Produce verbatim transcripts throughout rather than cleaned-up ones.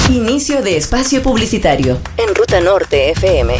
Inicio de espacio publicitario en Ruta Norte F M.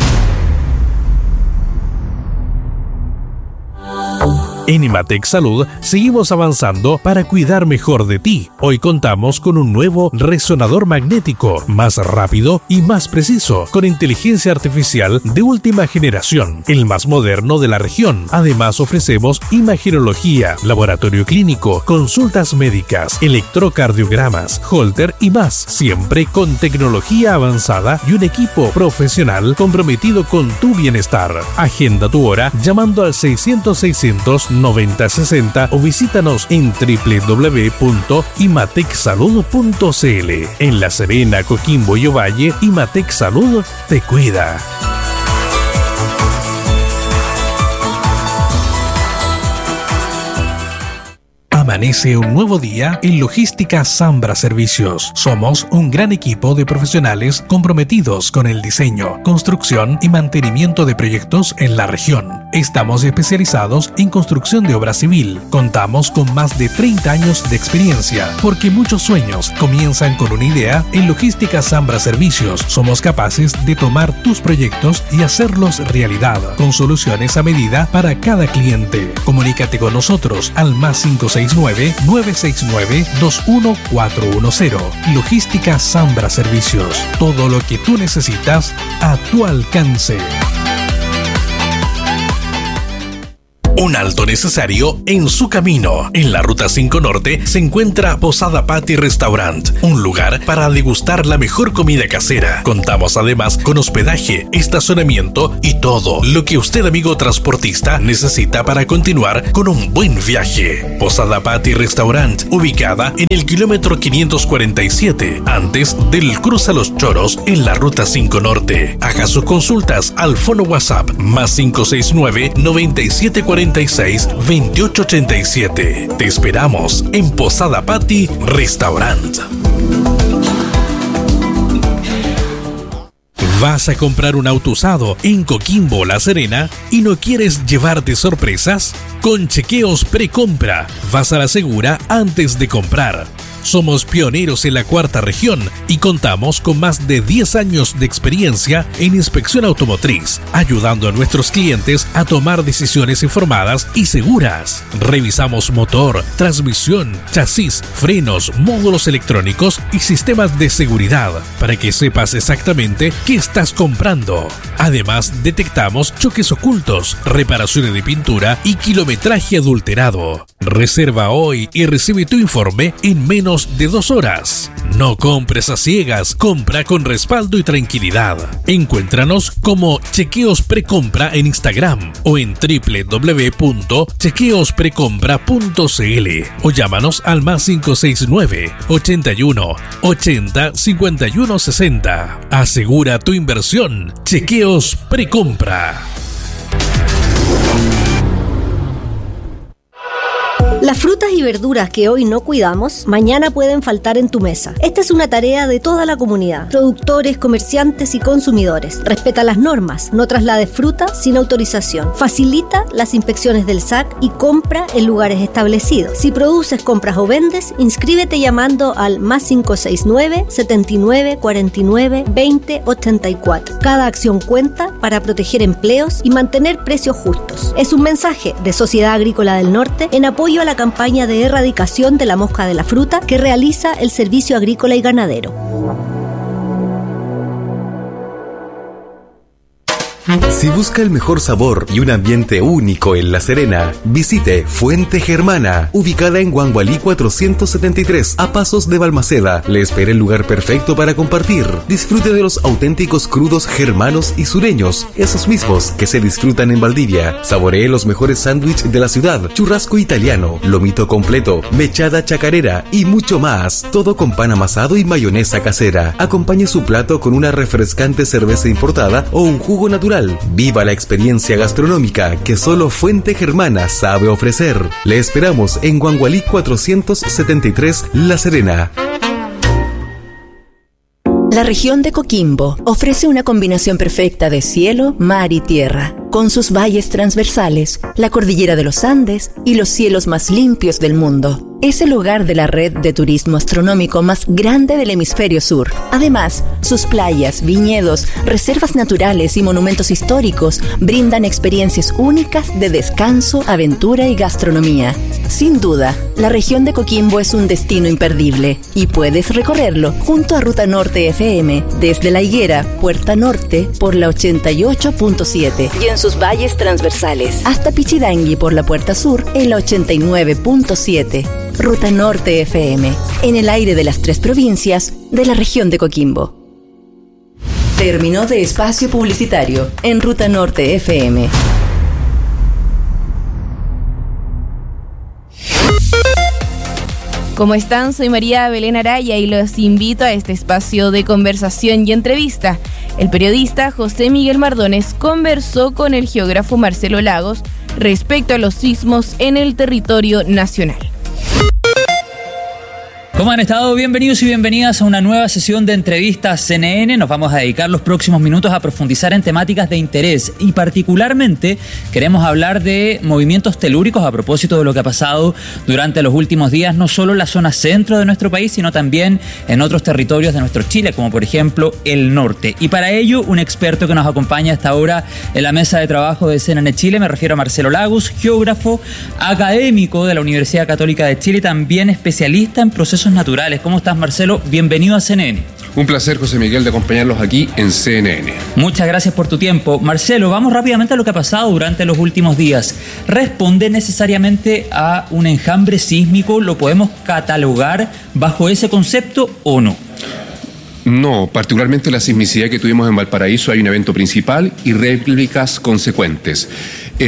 En Imatec Salud seguimos avanzando para cuidar mejor de ti. Hoy contamos con un nuevo resonador magnético, más rápido y más preciso, con inteligencia artificial de última generación, el más moderno de la región. Además ofrecemos imagenología, laboratorio clínico, consultas médicas, electrocardiogramas, holter y más, siempre con tecnología avanzada y un equipo profesional comprometido con tu bienestar. Agenda tu hora llamando al seiscientos seiscientos noventa sesenta o visítanos en doble u doble u doble u punto imatec salud punto c l. En La Serena, Coquimbo y Ovalle, Imatec Salud te cuida. Amanece un nuevo día en Logística Zambra Servicios. Somos un gran equipo de profesionales comprometidos con el diseño, construcción y mantenimiento de proyectos en la región. Estamos especializados en construcción de obra civil. Contamos con más de treinta años de experiencia, porque muchos sueños comienzan con una idea. En Logística Zambra Servicios somos capaces de tomar tus proyectos y hacerlos realidad, con soluciones a medida para cada cliente. Comunícate con nosotros al más cinco seis nueve, nueve seis nueve, dos uno cuatro uno cero. Logística Zambra Servicios. Todo lo que tú necesitas a tu alcance. Un alto necesario en su camino. En la Ruta cinco Norte se encuentra Posada Patty Restaurant, un lugar para degustar la mejor comida casera. Contamos además con hospedaje, estacionamiento y todo lo que usted, amigo transportista, necesita para continuar con un buen viaje. Posada Patty Restaurant, ubicada en el kilómetro quinientos cuarenta y siete, antes del Cruz a los Choros, en la Ruta cinco Norte. Haga sus consultas al fono WhatsApp más cinco seis nueve, noventa y siete cuarenta y seis, veintiocho ochenta y siete. Te esperamos en Posada Patty Restaurant. ¿Vas a comprar un auto usado en Coquimbo, La Serena y no quieres llevarte sorpresas? Con Chequeos Precompra vas a la segura antes de comprar. Somos pioneros en la cuarta región y contamos con más de diez años de experiencia en inspección automotriz, ayudando a nuestros clientes a tomar decisiones informadas y seguras. Revisamos motor, transmisión, chasis, frenos, módulos electrónicos y sistemas de seguridad para que sepas exactamente qué estás comprando. Además, detectamos choques ocultos, reparaciones de pintura y kilometraje adulterado. Reserva hoy y recibe tu informe en menos de dos horas. No compres a ciegas, compra con respaldo y tranquilidad. Encuéntranos como Chequeos Precompra en Instagram o en doble u doble u doble u punto chequeos precompra punto c l o llámanos al más cinco seis nueve, ochenta y uno, ochenta, cincuenta y uno sesenta. Asegura tu inversión. Chequeos Precompra. Las frutas y verduras que hoy no cuidamos, mañana pueden faltar en tu mesa. Esta es una tarea de toda la comunidad, productores, comerciantes y consumidores. Respeta las normas, no traslades fruta sin autorización. Facilita las inspecciones del S A C y compra en lugares establecidos. Si produces, compras o vendes, inscríbete llamando al más cinco seis nueve, setenta y nueve, cuarenta y nueve, veinte, ochenta y cuatro. Cada acción cuenta para proteger empleos y mantener precios justos. Es un mensaje de Sociedad Agrícola del Norte en apoyo a la campaña de erradicación de la mosca de la fruta que realiza el Servicio Agrícola y Ganadero. Si busca el mejor sabor y un ambiente único en La Serena, visite Fuente Germana, ubicada en Guangualí cuatrocientos setenta y tres, a pasos de Balmaceda. Le espera el lugar perfecto para compartir. Disfrute de los auténticos crudos germanos y sureños, esos mismos que se disfrutan en Valdivia. Saboree los mejores sándwiches de la ciudad, churrasco italiano, lomito completo, mechada chacarera y mucho más. Todo con pan amasado y mayonesa casera. Acompañe su plato con una refrescante cerveza importada o un jugo natural. Viva la experiencia gastronómica que solo Fuente Germana sabe ofrecer. Le esperamos en Guangualí cuatrocientos setenta y tres, La Serena. La región de Coquimbo ofrece una combinación perfecta de cielo, mar y tierra, con sus valles transversales, la cordillera de los Andes y los cielos más limpios del mundo. es el hogar de la red de turismo astronómico más grande del hemisferio sur. Además, sus playas, viñedos, reservas naturales y monumentos históricos brindan experiencias únicas de descanso, aventura y gastronomía. Sin duda, la región de Coquimbo es un destino imperdible y puedes recorrerlo junto a Ruta Norte F M desde La Higuera, Puerta Norte por la ochenta y ocho punto siete y en sus valles transversales hasta Pichidangui por la Puerta Sur en la ochenta y nueve punto siete. Ruta Norte F M, en el aire de las tres provincias de la región de Coquimbo. Término de espacio publicitario en Ruta Norte F M. ¿Cómo están? Soy María Belén Araya y los invito a este espacio de conversación y entrevista. El periodista José Miguel Mardones conversó con el geógrafo Marcelo Lagos respecto a los sismos en el territorio nacional. ¿Cómo han estado? Bienvenidos y bienvenidas a una nueva sesión de entrevistas C N N. Nos vamos a dedicar los próximos minutos a profundizar en temáticas de interés y particularmente queremos hablar de movimientos telúricos a propósito de lo que ha pasado durante los últimos días, no solo en la zona centro de nuestro país, sino también en otros territorios de nuestro Chile, como por ejemplo el norte. Y para ello, un experto que nos acompaña hasta ahora en la mesa de trabajo de C N N Chile, me refiero a Marcelo Lagos, geógrafo, académico de la Universidad Católica de Chile y también especialista en procesos naturales. ¿Cómo estás, Marcelo? Bienvenido a C N N. Un placer, José Miguel, de acompañarlos aquí en C N N. Muchas gracias por tu tiempo. Marcelo, vamos rápidamente a lo que ha pasado durante los últimos días. ¿Responde necesariamente a un enjambre sísmico? ¿Lo podemos catalogar bajo ese concepto o no? No, particularmente la sismicidad que tuvimos en Valparaíso, hay un evento principal y réplicas consecuentes. Eh,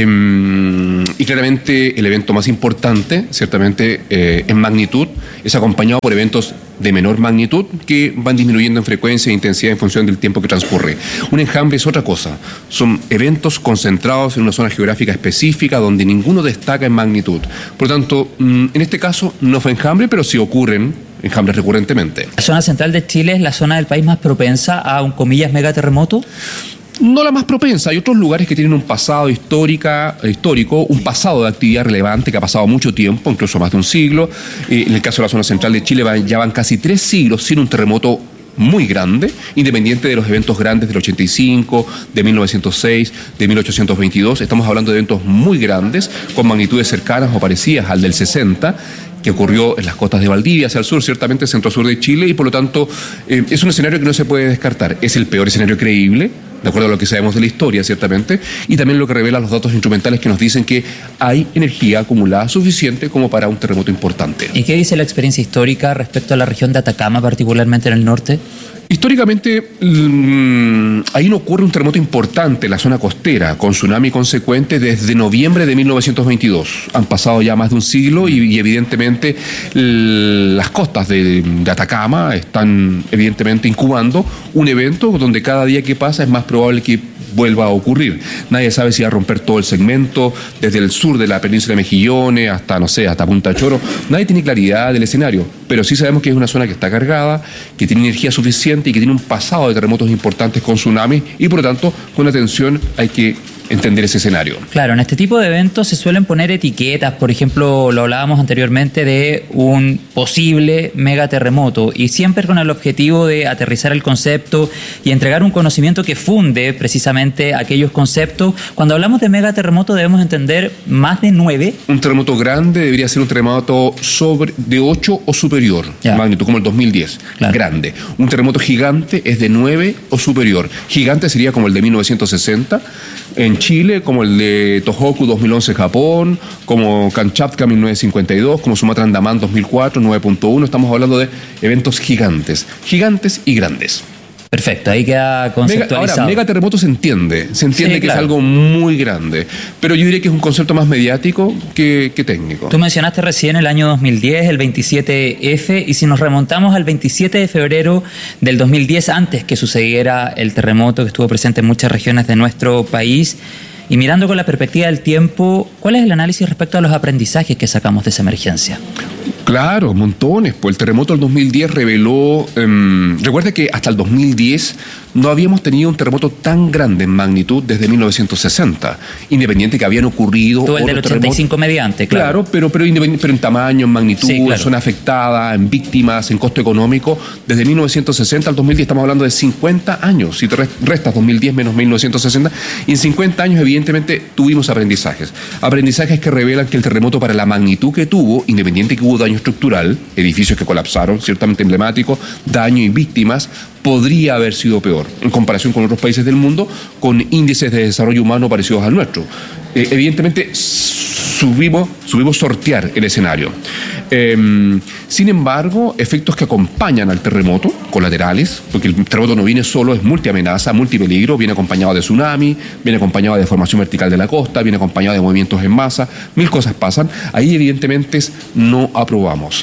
y claramente el evento más importante, ciertamente eh, en magnitud, es acompañado por eventos de menor magnitud que van disminuyendo en frecuencia e intensidad en función del tiempo que transcurre. Un enjambre es otra cosa, son eventos concentrados en una zona geográfica específica donde ninguno destaca en magnitud. Por lo tanto, en este caso no fue enjambre, pero sí ocurren enjambres recurrentemente. ¿La zona central de Chile es la zona del país más propensa a un, comillas, megaterremoto? No la más propensa, hay otros lugares que tienen un pasado histórica, histórico, un pasado de actividad relevante que ha pasado mucho tiempo, incluso más de un siglo. Eh, en el caso de la zona central de Chile van, ya van casi tres siglos sin un terremoto muy grande, independiente de los eventos grandes del ochenta y cinco, de mil novecientos seis, de mil ochocientos veintidós. Estamos hablando de eventos muy grandes, con magnitudes cercanas o parecidas al del sesenta, que ocurrió en las costas de Valdivia, hacia el sur, ciertamente centro-sur de Chile, y por lo tanto eh, es un escenario que no se puede descartar. Es el peor escenario creíble, de acuerdo a lo que sabemos de la historia, ciertamente, y también lo que revelan los datos instrumentales que nos dicen que hay energía acumulada suficiente como para un terremoto importante. ¿Y qué dice la experiencia histórica respecto a la región de Atacama, particularmente en el norte? Históricamente, mmm, ahí no ocurre un terremoto importante en la zona costera, con tsunami consecuente desde noviembre de mil novecientos veintidós. Han pasado ya más de un siglo y, y evidentemente l- las costas de, de Atacama están evidentemente incubando un evento donde cada día que pasa es más probable que vuelva a ocurrir. Nadie sabe si va a romper todo el segmento, desde el sur de la península de Mejillones hasta, no sé, hasta Punta Choro. Nadie tiene claridad del escenario, pero sí sabemos que es una zona que está cargada, que tiene energía suficiente y que tiene un pasado de terremotos importantes con tsunamis y por lo tanto, con atención hay que entender ese escenario. Claro, en este tipo de eventos se suelen poner etiquetas, por ejemplo, lo hablábamos anteriormente de un posible megaterremoto y siempre con el objetivo de aterrizar el concepto y entregar un conocimiento que funde precisamente aquellos conceptos. Cuando hablamos de megaterremoto debemos entender más de nueve. Un terremoto grande debería ser un terremoto sobre de ocho o superior, ya. Magnitud como el dos mil diez, claro. Grande. Un terremoto gigante es de nueve o superior. Gigante sería como el de mil novecientos sesenta en Chile, como el de Tohoku dos mil once en Japón, como Kamchatka mil novecientos cincuenta y dos, como Sumatra Andaman dos mil cuatro, nueve punto uno. Estamos hablando de eventos gigantes, gigantes y grandes. Perfecto, ahí queda conceptualizado. Mega, ahora, megaterremoto se entiende, se entiende sí, que claro. Es algo muy grande, pero yo diría que es un concepto más mediático que, que técnico. Tú mencionaste recién el año dos mil diez, el veintisiete F, y si nos remontamos al veintisiete de febrero del dos mil diez, antes que sucediera el terremoto que estuvo presente en muchas regiones de nuestro país, y mirando con la perspectiva del tiempo, ¿cuál es el análisis respecto a los aprendizajes que sacamos de esa emergencia? Claro, montones. Pues el terremoto del dos mil diez reveló... Um, recuerda que hasta el dos mil diez no habíamos tenido un terremoto tan grande en magnitud desde mil novecientos sesenta. Independiente que habían ocurrido... Todo el del ochenta y cinco terremotos. mediante, claro. Claro, pero, pero, pero en tamaño, en magnitud, sí, claro. en zona afectada, en víctimas, en costo económico. Desde mil novecientos sesenta al dos mil diez estamos hablando de cincuenta años. Si te restas dos mil diez menos mil novecientos sesenta, y en cincuenta años evidentemente tuvimos aprendizajes. Aprendizajes que revelan que el terremoto, para la magnitud que tuvo, independiente que hubo daño estructural, edificios que colapsaron, ciertamente emblemáticos, daño y víctimas, podría haber sido peor en comparación con otros países del mundo con índices de desarrollo humano parecidos al nuestro. Eh, evidentemente subimos, subimos sortear el escenario. Eh, sin embargo, efectos que acompañan al terremoto, colaterales, porque el terremoto no viene solo, es multiamenaza, multipeligro, viene acompañado de tsunami, viene acompañado de deformación vertical de la costa, viene acompañado de movimientos en masa, mil cosas pasan. Ahí evidentemente no aprobamos.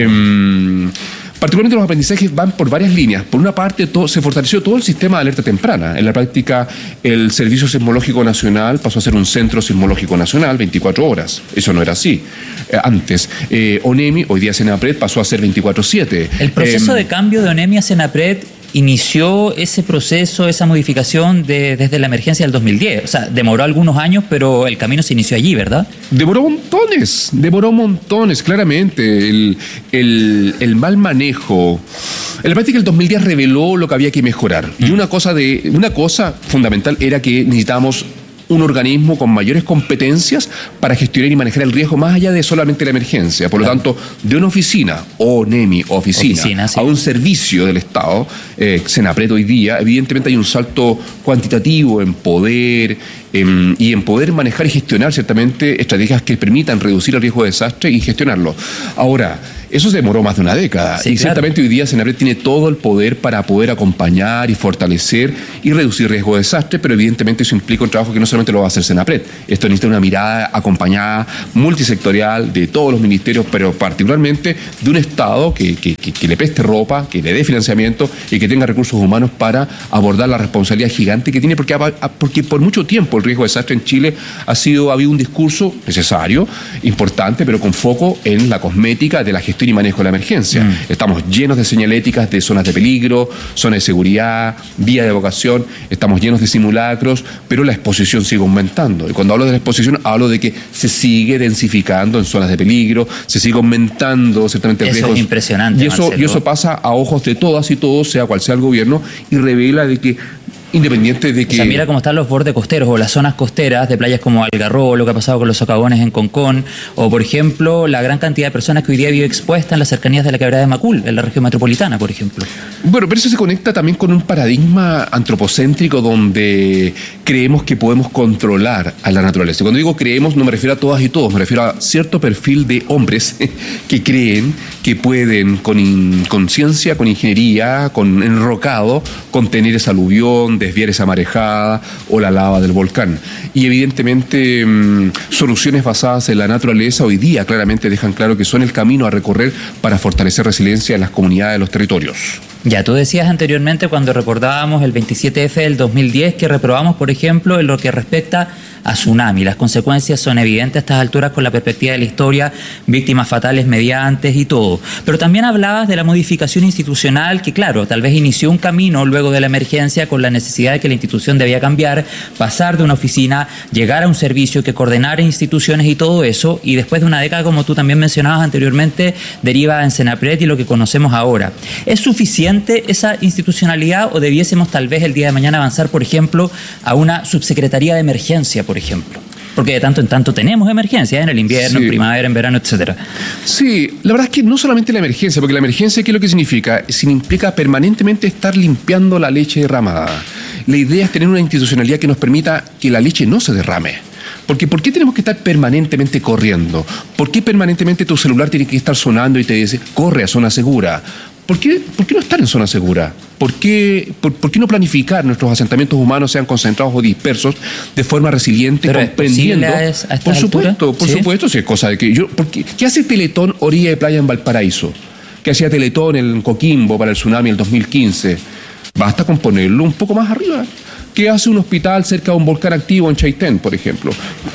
Eh, Particularmente los aprendizajes van por varias líneas. Por una parte, todo, se fortaleció todo el sistema de alerta temprana. En la práctica, el Servicio Sismológico Nacional pasó a ser un Centro Sismológico Nacional, veinticuatro horas. Eso no era así eh, antes. Eh, ONEMI, hoy día Senapred, pasó a ser veinticuatro siete. El proceso eh, de cambio de ONEMI a Senapred inició ese proceso, esa modificación de, desde la emergencia del dos mil diez. O sea, demoró algunos años, pero el camino se inició allí, ¿verdad? Demoró montones, demoró montones, claramente. El, el, el mal manejo. En la práctica, el dos mil diez reveló lo que había que mejorar. Mm. Y una cosa, de, una cosa fundamental era que necesitábamos un organismo con mayores competencias para gestionar y manejar el riesgo más allá de solamente la emergencia. Por lo claro. tanto, de una oficina, ONEMI, oficina, oficina sí. a un servicio del Estado, eh, Senapred hoy día, evidentemente hay un salto cuantitativo en poder eh, y en poder manejar y gestionar ciertamente estrategias que permitan reducir el riesgo de desastre y gestionarlo. Ahora, eso se demoró más de una década sí, y claro. ciertamente hoy día Senapred tiene todo el poder para poder acompañar y fortalecer y reducir riesgo de desastre, pero evidentemente eso implica un trabajo que no solamente lo va a hacer Senapred. Esto necesita una mirada acompañada, multisectorial, de todos los ministerios, pero particularmente de un Estado que, que, que, que le preste ropa, que le dé financiamiento y que tenga recursos humanos para abordar la responsabilidad gigante que tiene, porque, porque por mucho tiempo el riesgo de desastre en Chile ha sido, ha habido un discurso necesario, importante, pero con foco en la cosmética de la gestión y manejo de la emergencia. Mm. Estamos llenos de señaléticas de zonas de peligro, zonas de seguridad, vía de evacuación, estamos llenos de simulacros, pero la exposición sigue aumentando. Y cuando hablo de la exposición, hablo de que se sigue densificando en zonas de peligro, se sigue aumentando ciertamente el riesgo. Eso es impresionante, y eso, y eso pasa a ojos de todas y todos, sea cual sea el gobierno, y revela de que independiente de que... O sea, mira cómo están los bordes costeros o las zonas costeras de playas como Algarrobo, lo que ha pasado con los socavones en Concón, o por ejemplo, la gran cantidad de personas que hoy día vive expuesta en las cercanías de la quebrada de Macul, en la región metropolitana, por ejemplo. Bueno, pero eso se conecta también con un paradigma antropocéntrico donde creemos que podemos controlar a la naturaleza. Y cuando digo creemos, no me refiero a todas y todos, me refiero a cierto perfil de hombres que creen que pueden, con conciencia, con ingeniería, con enrocado, contener esa aluvión, desviar esa marejada o la lava del volcán. Y evidentemente mmm, soluciones basadas en la naturaleza hoy día claramente dejan claro que son el camino a recorrer para fortalecer resiliencia en las comunidades de los territorios. Ya, tú decías anteriormente cuando recordábamos el veintisiete efe del dos mil diez que reprobamos, por ejemplo, en lo que respecta a tsunami. Las consecuencias son evidentes a estas alturas con la perspectiva de la historia, víctimas fatales mediantes y todo. Pero también hablabas de la modificación institucional que, claro, tal vez inició un camino luego de la emergencia con la necesidad de que la institución debía cambiar, pasar de una oficina, llegar a un servicio que coordinara instituciones y todo eso, y después de una década, como tú también mencionabas anteriormente, deriva en Senapred y lo que conocemos ahora. ¿Es suficiente esa institucionalidad o debiésemos tal vez el día de mañana avanzar, por ejemplo, a una subsecretaría de emergencia, por ejemplo? Porque de tanto en tanto tenemos emergencias en el invierno, sí. en primavera, en verano, etcétera. Sí, la verdad es que no solamente la emergencia, porque la emergencia, ¿qué es lo que significa? Significa permanentemente estar limpiando la leche derramada. La idea es tener una institucionalidad que nos permita que la leche no se derrame. Porque ¿por qué tenemos que estar permanentemente corriendo? ¿Por qué permanentemente tu celular tiene que estar sonando y te dice, corre a zona segura? ¿Por qué, ¿Por qué no estar en zona segura? ¿Por qué, por, ¿Por qué no planificar nuestros asentamientos humanos sean concentrados o dispersos de forma resiliente, pero comprendiendo? Es a por supuesto, por ¿sí? supuesto, si es cosa de que yo. Porque, ¿qué hace Teletón orilla de playa en Valparaíso? ¿Qué hacía Teletón en Coquimbo para el tsunami en el dos mil quince? Basta con ponerlo un poco más arriba. ¿Qué hace un hospital cerca de un volcán activo en Chaitén, por ejemplo?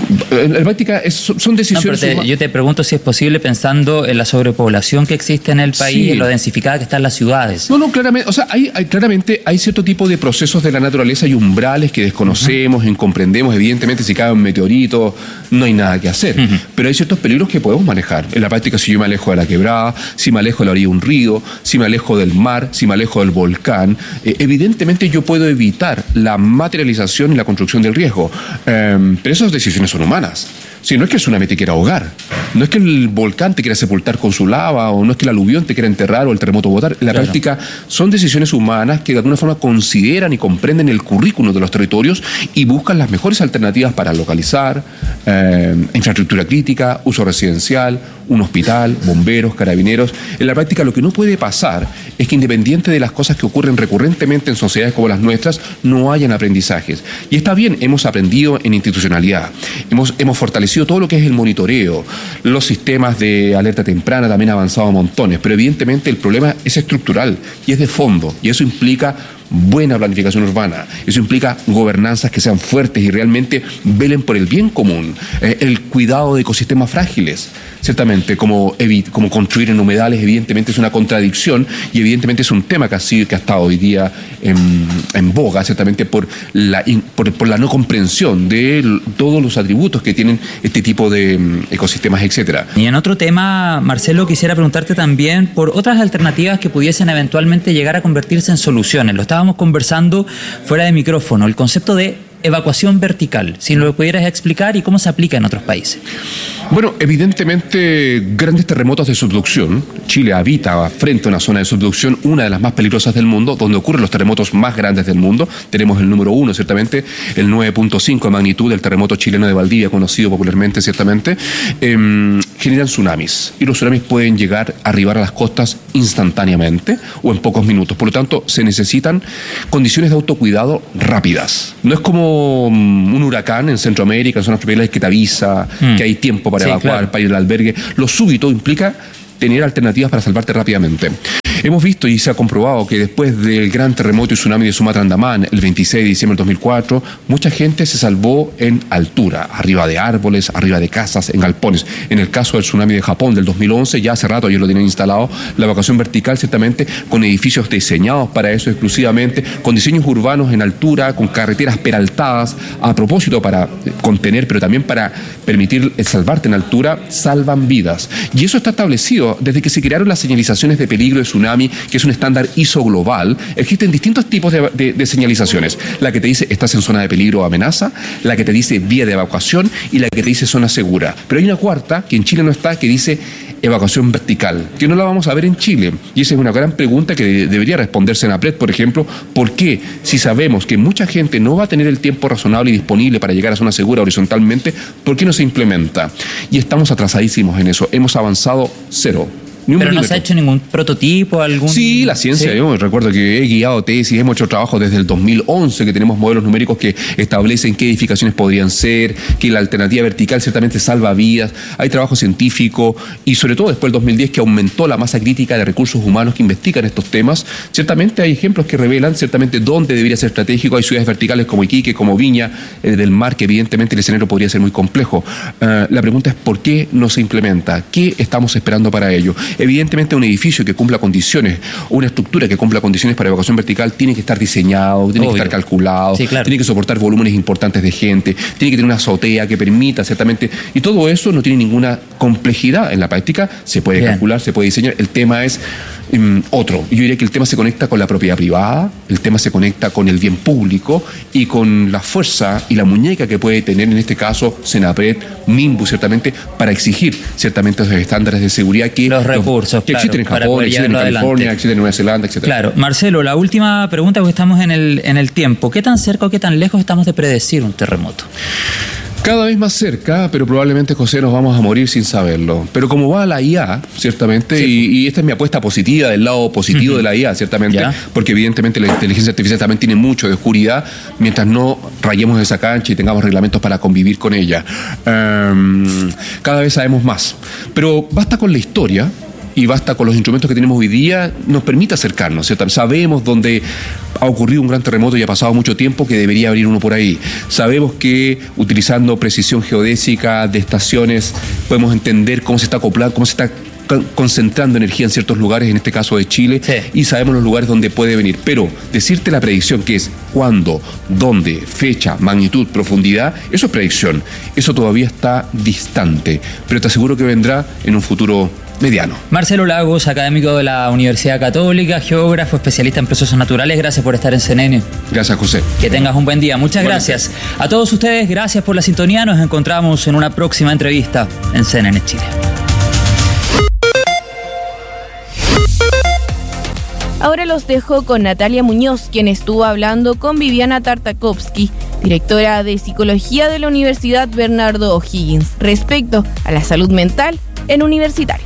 En la práctica es, son decisiones... No, pero te, yo te pregunto si es posible pensando en la sobrepoblación que existe en el país, sí, en lo densificada que están las ciudades. No, no, claramente, o sea, hay, hay, claramente hay cierto tipo de procesos de la naturaleza y umbrales que desconocemos, uh-huh. incomprendemos. Evidentemente, si cae un meteorito, no hay nada que hacer. Uh-huh. Pero hay ciertos peligros que podemos manejar. En la práctica, si yo me alejo de la quebrada, si me alejo de la orilla de un río, si me alejo del mar, si me alejo del volcán, eh, evidentemente yo puedo evitar la materialización y la construcción del riesgo. Eh, pero esas decisiones son humanas. Si no es que el tsunami te quiera ahogar, no es que el volcán te quiera sepultar con su lava, o no es que el aluvión te quiera enterrar o el terremoto botar. En la claro. práctica son decisiones humanas que de alguna forma consideran y comprenden el currículum de los territorios y buscan las mejores alternativas para localizar, eh, infraestructura crítica, uso residencial, un hospital, bomberos, carabineros. En la práctica lo que no puede pasar es que independiente de las cosas que ocurren recurrentemente en sociedades como las nuestras, no hayan aprendizajes. Y está bien, hemos aprendido en institucionalidad, hemos, hemos fortalecido todo lo que es el monitoreo, los sistemas de alerta temprana también han avanzado montones, pero evidentemente el problema es estructural y es de fondo, y eso implica buena planificación urbana, eso implica gobernanzas que sean fuertes y realmente velen por el bien común, eh, el cuidado de ecosistemas frágiles. Ciertamente, como, como construir en humedales, evidentemente es una contradicción y evidentemente es un tema que ha, sido, que ha estado hoy día en, en boga, ciertamente por la, por, por la no comprensión de todos los atributos que tienen este tipo de ecosistemas, etcétera. Y en otro tema, Marcelo, quisiera preguntarte también por otras alternativas que pudiesen eventualmente llegar a convertirse en soluciones. Lo estábamos conversando fuera de micrófono, el concepto de evacuación vertical, si lo pudieras explicar y cómo se aplica en otros países. Bueno, evidentemente grandes terremotos de subducción. Chile habita frente a una zona de subducción, una de las más peligrosas del mundo, donde ocurren los terremotos más grandes del mundo. Tenemos el número uno, ciertamente, el nueve punto cinco de magnitud del terremoto chileno de Valdivia, conocido popularmente, ciertamente, eh, generan tsunamis. Y los tsunamis pueden llegar a arribar a las costas instantáneamente o en pocos minutos. Por lo tanto, se necesitan condiciones de autocuidado rápidas. No es como un huracán en Centroamérica, en zonas tropicales, que te avisa mm. que hay tiempo para sí, evacuar, claro. para ir al albergue. Lo súbito implica tener alternativas para salvarte rápidamente. Hemos visto y se ha comprobado que después del gran terremoto y tsunami de Sumatra Andamán, el veintiséis de diciembre del dos mil cuatro, mucha gente se salvó en altura, arriba de árboles, arriba de casas, en galpones. En el caso del tsunami de Japón del dos mil once, ya hace rato ellos lo tienen instalado, la evacuación vertical ciertamente con edificios diseñados para eso exclusivamente, con diseños urbanos en altura, con carreteras peraltadas, a propósito para contener, pero también para permitir salvarte en altura, salvan vidas. Y eso está establecido desde que se crearon las señalizaciones de peligro de tsunami, que es un estándar I S O global. Existen distintos tipos de, de, de señalizaciones. La que te dice estás en zona de peligro o amenaza, la que te dice vía de evacuación y la que te dice zona segura. Pero hay una cuarta, que en Chile no está, que dice evacuación vertical, que no la vamos a ver en Chile. Y esa es una gran pregunta que de, debería responderse en APRED, por ejemplo. ¿Por qué? Si sabemos que mucha gente no va a tener el tiempo razonable y disponible para llegar a zona segura horizontalmente, ¿por qué no se implementa? Y estamos atrasadísimos en eso. Hemos avanzado cero. Pero no se ha hecho ningún prototipo, algún... Sí, la ciencia. ¿Sí? Yo recuerdo que he guiado tesis, hemos hecho trabajo desde el dos mil once, que tenemos modelos numéricos que establecen qué edificaciones podrían ser, que la alternativa vertical ciertamente salva vidas. Hay trabajo científico y sobre todo después del dos mil diez, que aumentó la masa crítica de recursos humanos que investigan estos temas. Ciertamente hay ejemplos que revelan ciertamente dónde debería ser estratégico. Hay ciudades verticales como Iquique, como Viña eh, del Mar, que evidentemente el escenario podría ser muy complejo. Uh, la pregunta es ¿por qué no se implementa? ¿Qué estamos esperando para ello? Evidentemente un edificio que cumpla condiciones, una estructura que cumpla condiciones para evacuación vertical tiene que estar diseñado, tiene Obvio. que estar calculado, sí, claro. tiene que soportar volúmenes importantes de gente, tiene que tener una azotea que permita ciertamente, y todo eso no tiene ninguna complejidad en la práctica, se puede Bien. calcular, se puede diseñar. El tema es um, otro. Yo diría que el tema se conecta con la propiedad privada, el tema se conecta con el bien público y con la fuerza y la muñeca que puede tener en este caso Senapred, Minbu, ciertamente, para exigir ciertamente esos estándares de seguridad que los recursos los, que claro, existen en Japón, existen en California, adelante. existen en Nueva Zelanda, etcétera. Claro, Marcelo, la última pregunta, porque estamos en el, en el tiempo. ¿Qué tan cerca o qué tan lejos estamos de predecir un terremoto? Cada vez más cerca, pero probablemente, José, nos vamos a morir sin saberlo. Pero como va la I A, ciertamente, sí. y, y esta es mi apuesta positiva, del lado positivo uh-huh. de la I A, ciertamente, ¿Ya? porque evidentemente la inteligencia artificial también tiene mucho de oscuridad, mientras no rayemos esa cancha y tengamos reglamentos para convivir con ella. Um, cada vez sabemos más. Pero basta con la historia y basta con los instrumentos que tenemos hoy día, nos permite acercarnos, ¿cierto? Sabemos dónde ha ocurrido un gran terremoto y ha pasado mucho tiempo que debería abrir uno por ahí. Sabemos que utilizando precisión geodésica de estaciones podemos entender cómo se está acoplando, cómo se está concentrando energía en ciertos lugares, en este caso de Chile, sí. Y sabemos los lugares donde puede venir. Pero decirte la predicción, que es cuándo, dónde, fecha, magnitud, profundidad, eso es predicción. Eso todavía está distante, pero te aseguro que vendrá en un futuro mediano. Marcelo Lagos, académico de la Universidad Católica, geógrafo, especialista en procesos naturales, gracias por estar en C N N. Gracias, José. Que tengas un buen día. Muchas Buenas gracias. Días. A todos ustedes, gracias por la sintonía. Nos encontramos en una próxima entrevista en C N N Chile. Ahora los dejo con Natalia Muñoz, quien estuvo hablando con Viviana Tartakovsky, directora de Psicología de la Universidad Bernardo O'Higgins, respecto a la salud mental en universitarios.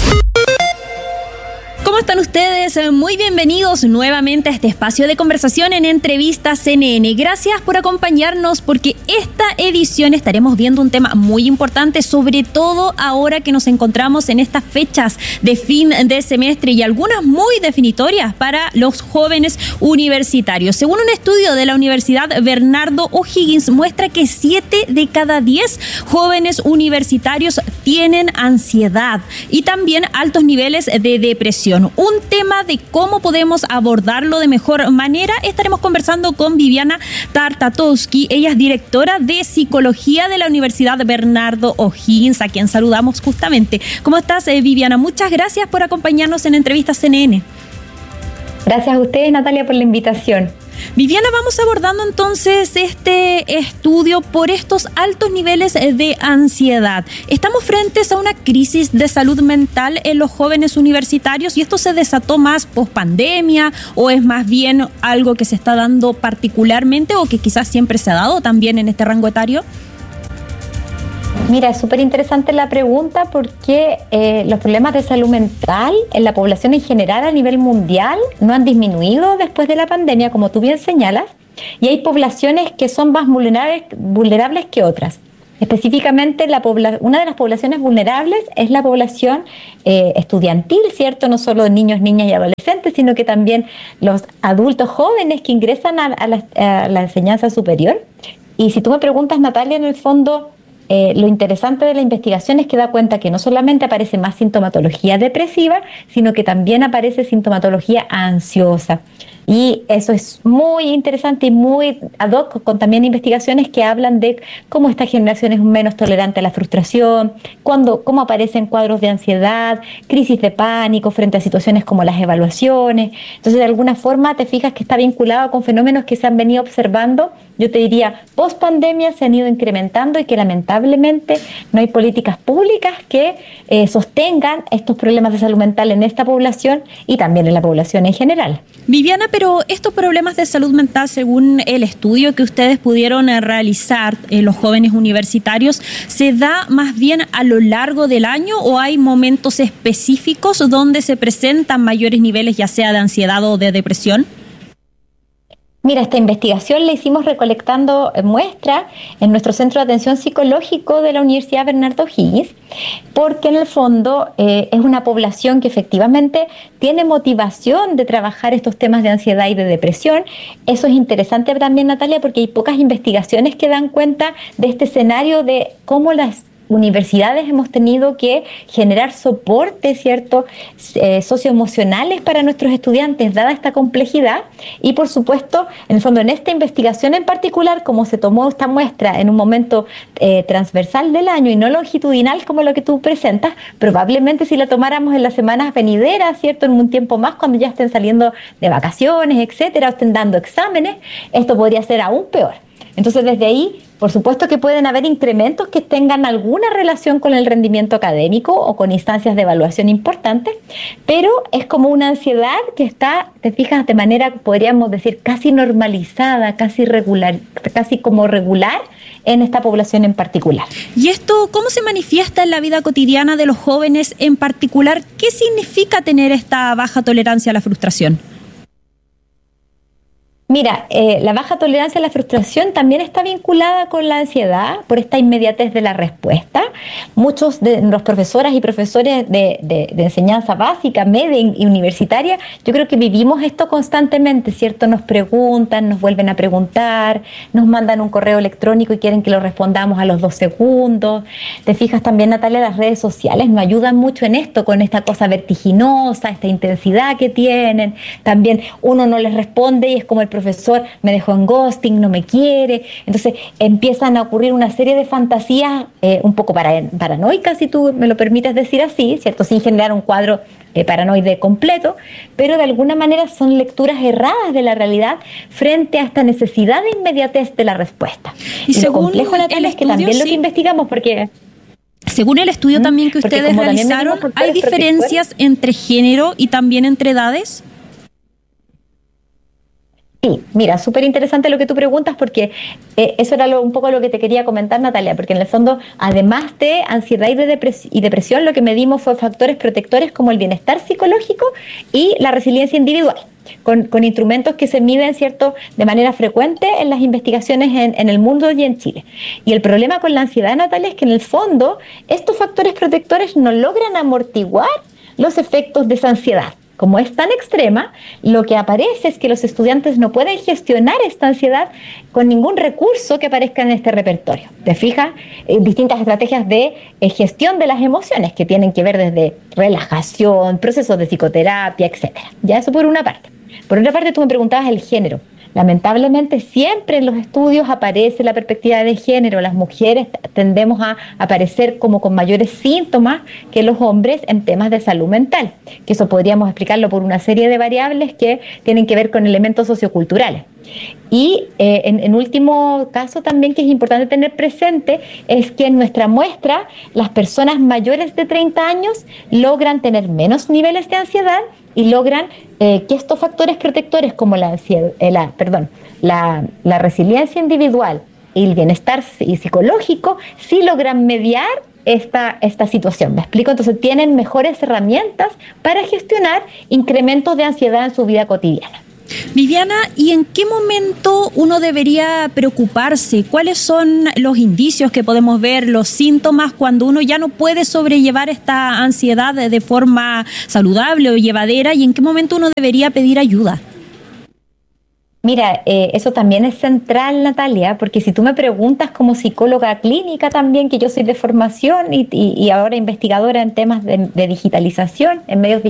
¿Cómo están ustedes? Muy bienvenidos nuevamente a este espacio de conversación en Entrevistas C N N. Gracias por acompañarnos, porque esta edición estaremos viendo un tema muy importante, sobre todo ahora que nos encontramos en estas fechas de fin de semestre y algunas muy definitorias para los jóvenes universitarios. Según un estudio de la Universidad Bernardo O'Higgins, muestra que siete de cada diez jóvenes universitarios tienen ansiedad y también altos niveles de depresión. Un tema de cómo podemos abordarlo de mejor manera. Estaremos conversando con Viviana Tartakovsky. Ella es directora de Psicología de la Universidad Bernardo O'Higgins, a quien saludamos justamente. ¿Cómo estás, eh, Viviana? Muchas gracias por acompañarnos en Entrevistas C N N. Gracias a ustedes, Natalia, por la invitación. Viviana, vamos abordando entonces este estudio por estos altos niveles de ansiedad. ¿Estamos frentes a una crisis de salud mental en los jóvenes universitarios y esto se desató más post-pandemia o es más bien algo que se está dando particularmente o que quizás siempre se ha dado también en este rango etario? Mira, es súper interesante la pregunta porque eh, los problemas de salud mental en la población en general a nivel mundial no han disminuido después de la pandemia, como tú bien señalas, y hay poblaciones que son más vulnerables, vulnerables que otras. Específicamente, la pobla- una de las poblaciones vulnerables es la población eh, estudiantil, ¿cierto? No solo niños, niñas y adolescentes, sino que también los adultos jóvenes que ingresan a, a, la, a la enseñanza superior. Y si tú me preguntas, Natalia, en el fondo, Eh, lo interesante de la investigación es que da cuenta que no solamente aparece más sintomatología depresiva, sino que también aparece sintomatología ansiosa. Y eso es muy interesante y muy ad hoc con también investigaciones que hablan de cómo esta generación es menos tolerante a la frustración, cuando, cómo aparecen cuadros de ansiedad, crisis de pánico frente a situaciones como las evaluaciones. Entonces, de alguna forma, te fijas que está vinculado con fenómenos que se han venido observando, yo te diría, post pandemia se han ido incrementando y que lamentablemente no hay políticas públicas que eh, sostengan estos problemas de salud mental en esta población y también en la población en general. Viviana, pero estos problemas de salud mental, según el estudio que ustedes pudieron realizar en los jóvenes universitarios, ¿se da más bien a lo largo del año o hay momentos específicos donde se presentan mayores niveles, ya sea de ansiedad o de depresión? Mira, esta investigación la hicimos recolectando muestras en nuestro Centro de Atención Psicológico de la Universidad Bernardo O'Higgins, porque en el fondo eh, es una población que efectivamente tiene motivación de trabajar estos temas de ansiedad y de depresión. Eso es interesante también, Natalia, porque hay pocas investigaciones que dan cuenta de este escenario de cómo las universidades hemos tenido que generar soporte, ¿cierto?, eh, socioemocionales para nuestros estudiantes, dada esta complejidad. Y por supuesto, en el fondo, en esta investigación en particular, como se tomó esta muestra en un momento eh, transversal del año y no longitudinal como lo que tú presentas, probablemente si la tomáramos en las semanas venideras, ¿cierto?, en un tiempo más, cuando ya estén saliendo de vacaciones, etcétera, o estén dando exámenes, esto podría ser aún peor. Entonces, desde ahí, por supuesto que pueden haber incrementos que tengan alguna relación con el rendimiento académico o con instancias de evaluación importantes, pero es como una ansiedad que está, te fijas, de manera, podríamos decir, casi normalizada, casi regular, casi como regular en esta población en particular. ¿Y esto cómo se manifiesta en la vida cotidiana de los jóvenes en particular? ¿Qué significa tener esta baja tolerancia a la frustración? Mira, eh, la baja tolerancia a la frustración también está vinculada con la ansiedad por esta inmediatez de la respuesta. Muchos de los profesoras y profesores de, de, de enseñanza básica, media y universitaria, yo creo que vivimos esto constantemente, ¿cierto? Nos preguntan, nos vuelven a preguntar, nos mandan un correo electrónico y quieren que lo respondamos a los dos segundos. Te fijas también, Natalia, las redes sociales nos ayudan mucho en esto, con esta cosa vertiginosa, esta intensidad que tienen. También uno no les responde y es como el profesor me dejó en ghosting, no me quiere. Entonces empiezan a ocurrir una serie de fantasías eh, un poco para, paranoicas, si tú me lo permites decir así, ¿cierto? Sin generar un cuadro eh, paranoide completo, pero de alguna manera son lecturas erradas de la realidad frente a esta necesidad de inmediatez de la respuesta. Y, y según lo complejo, Natalia, es que también sí. Lo que investigamos, porque... Según el estudio también que ustedes realizaron, ¿hay diferencias entre género y también entre edades? Sí, mira, súper interesante lo que tú preguntas, porque eh, eso era lo, un poco lo que te quería comentar, Natalia, porque en el fondo, además de ansiedad y, de depres- y depresión, lo que medimos fue factores protectores como el bienestar psicológico y la resiliencia individual, con, con instrumentos que se miden, ¿cierto?, de manera frecuente en las investigaciones en, en el mundo y en Chile. Y el problema con la ansiedad, Natalia, es que en el fondo estos factores protectores no logran amortiguar los efectos de esa ansiedad. Como es tan extrema, lo que aparece es que los estudiantes no pueden gestionar esta ansiedad con ningún recurso que aparezca en este repertorio. ¿Te fijas? Eh, distintas estrategias de eh, gestión de las emociones que tienen que ver desde relajación, procesos de psicoterapia, etcétera. Ya eso por una parte. Por otra parte, tú me preguntabas el género. Lamentablemente siempre en los estudios aparece la perspectiva de género. Las mujeres tendemos a aparecer como con mayores síntomas que los hombres en temas de salud mental, que eso podríamos explicarlo por una serie de variables que tienen que ver con elementos socioculturales. Y eh, en, en último caso también, que es importante tener presente, es que en nuestra muestra las personas mayores de treinta años logran tener menos niveles de ansiedad y logran eh, que estos factores protectores como la, ansiedad, eh, la, perdón, la, la resiliencia individual y el bienestar psicológico sí logran mediar esta, esta situación. ¿Me explico? Entonces tienen mejores herramientas para gestionar incrementos de ansiedad en su vida cotidiana. Viviana, ¿y en qué momento uno debería preocuparse? ¿Cuáles son los indicios que podemos ver, los síntomas cuando uno ya no puede sobrellevar esta ansiedad de forma saludable o llevadera? ¿Y en qué momento uno debería pedir ayuda? Mira, eh, eso también es central, Natalia, porque si tú me preguntas como psicóloga clínica también, que yo soy de formación y, y, y ahora investigadora en temas de, de digitalización en medios